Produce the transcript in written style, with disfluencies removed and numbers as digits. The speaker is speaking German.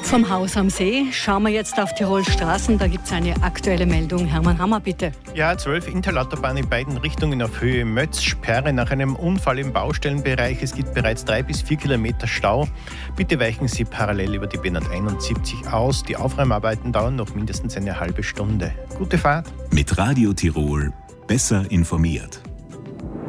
Vom Haus am See schauen wir jetzt auf Tirols Straßen. Da gibt es eine aktuelle Meldung. Hermann Hammer, bitte. Ja, 12 Interlautobahn in beiden Richtungen auf Höhe Mötz. Sperre nach einem Unfall im Baustellenbereich. Es gibt bereits 3 bis 4 Kilometer Stau. Bitte weichen Sie parallel über die B171 aus. Die Aufräumarbeiten dauern noch mindestens eine halbe Stunde. Gute Fahrt. Mit Radio Tirol besser informiert.